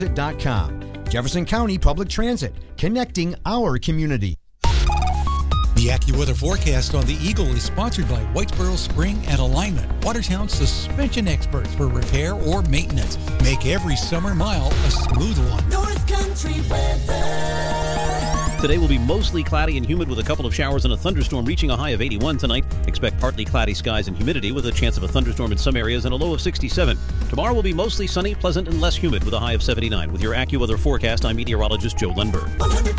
Jefferson County Public Transit, connecting our community. The AccuWeather forecast on the Eagle is sponsored by Whitesboro Spring and Alignment, Watertown's suspension experts for repair or maintenance. Make every summer mile a smooth one. North Country weather. Today will be mostly cloudy and humid with a couple of showers and a thunderstorm reaching a high of 81 tonight. Expect partly cloudy skies and humidity with a chance of a thunderstorm in some areas and a low of 67. Tomorrow will be mostly sunny, pleasant, and less humid with a high of 79. With your AccuWeather forecast, I'm meteorologist Joe Lundberg.